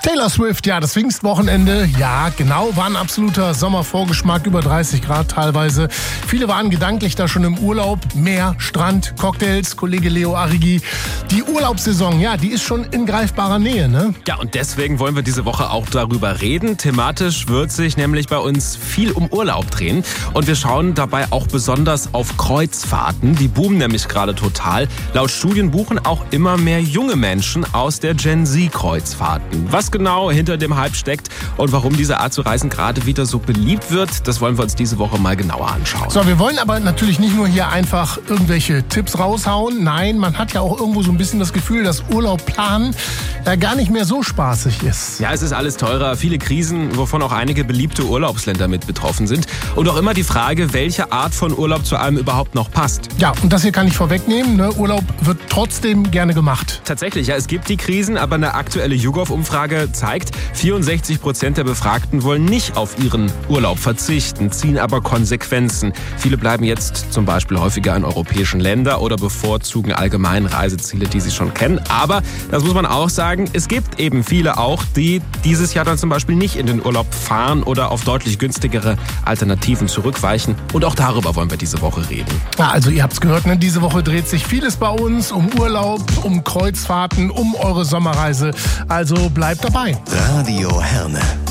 Taylor Swift, ja, das Pfingstwochenende, ja, genau, war ein absoluter Sommervorgeschmack, über 30 Grad teilweise. Viele waren gedanklich da schon im Urlaub, Meer, Strand, Cocktails, Kollege Leo Arrighi. Die Urlaubssaison, ja, die ist schon in greifbarer Nähe, ne? Ja, und deswegen wollen wir diese Woche auch darüber reden. Thematisch wird sich nämlich bei uns viel um Urlaub drehen. Und wir schauen dabei auch besonders auf Kreuzfahrten. Die boomen nämlich gerade total. Laut Studien buchen auch immer mehr junge Menschen aus der Gen Z-Kreuzfahrten. Was genau hinter dem Hype steckt und warum diese Art zu reisen gerade wieder so beliebt wird, das wollen wir uns diese Woche mal genauer anschauen. So, wir wollen aber natürlich nicht nur hier einfach irgendwelche Tipps raushauen. Nein, man hat ja auch irgendwo so ein bisschen das Gefühl, dass Urlaub planen gar nicht mehr so spaßig ist. Ja, es ist alles teurer, viele Krisen, wovon auch einige beliebte Urlaubsländer mit betroffen sind. Und auch immer die Frage, welche Art von Urlaub zu einem überhaupt noch passt. Ja, und das hier kann ich vorwegnehmen, ne? Urlaub wird trotzdem gerne gemacht. Tatsächlich, ja, es gibt die Krisen, aber eine aktuelle YouGov-Umfrage zeigt, 64% der Befragten wollen nicht auf ihren Urlaub verzichten, ziehen aber Konsequenzen. Viele bleiben jetzt zum Beispiel häufiger in europäischen Ländern oder bevorzugen allgemein Reiseziele, die sie schon kennen. Aber, das muss man auch sagen, es gibt eben viele auch, die dieses Jahr dann zum Beispiel nicht in den Urlaub fahren oder auf deutlich günstigere Alternativen zurückweichen. Und auch darüber wollen wir diese Woche reden. Ja, also ihr habt's gehört, ne? Diese Woche dreht sich vieles bei uns um Urlaub, um Kreuzfahrten, um eure Sommerreise. Also bleibt dabei. Radio Herne.